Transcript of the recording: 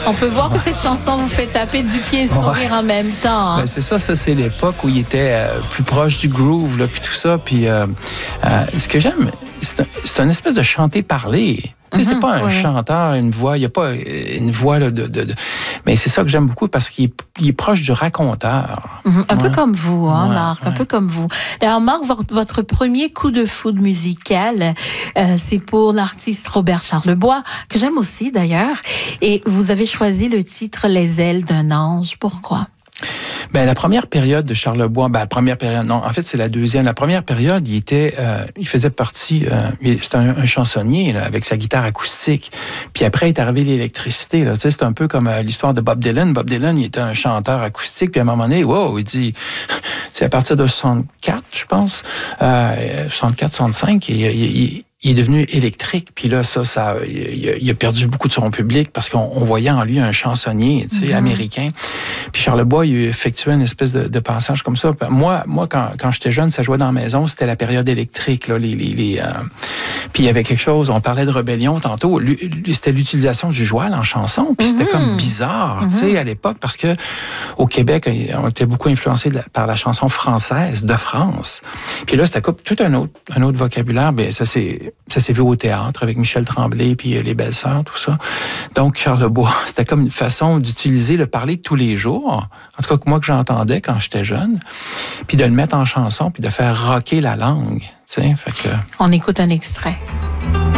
On peut voir que cette chanson vous fait taper du pied et sourire en même temps. Hein? Ben, c'est ça, c'est l'époque où il était plus proche du groove, là, puis tout ça. Puis ce que j'aime, c'est une espèce de chanter-parler. Tu sais, c'est pas un chanteur, une voix, il n'y a pas une voix là, mais c'est ça que j'aime beaucoup parce qu'il est proche du raconteur. Un peu comme vous, hein, Marc, un peu comme vous. Alors, Marc, votre premier coup de foudre musical, c'est pour l'artiste Robert Charlebois, que j'aime aussi d'ailleurs. Et vous avez choisi le titre Les ailes d'un ange. Pourquoi? Ben, la première période de Charlebois, la première période, non, en fait, c'est la deuxième. La première période, il faisait partie, c'était un chansonnier, là, avec sa guitare acoustique. Puis après, il est arrivé l'électricité, là. Tu sais, c'est un peu comme l'histoire de Bob Dylan. Bob Dylan, il était un chanteur acoustique, puis à un moment donné, wow, il dit, c'est à partir de 64, je pense, 64, 65, il est devenu électrique, puis là, il a perdu beaucoup de son public parce qu'on voyait en lui un chansonnier, tu sais, américain. Puis Charlebois, il a effectué une espèce de passage comme ça. Moi, quand j'étais jeune, ça jouait dans la maison, c'était la période électrique, là, puis il y avait quelque chose, on parlait de rébellion tantôt, c'était l'utilisation du joual en chanson, puis c'était comme bizarre, tu sais, à l'époque, parce que au Québec, on était beaucoup influencé par la chanson française de France. Puis là, c'était tout un autre vocabulaire, ben ça s'est vu au théâtre avec Michel Tremblay puis les Belles-Sœurs, tout ça. Donc, Charlebois, c'était comme une façon d'utiliser le parler de tous les jours, en tout cas que moi que j'entendais quand j'étais jeune, puis de le mettre en chanson, puis de faire rocker la langue. Tu sais, fait que... On écoute un extrait.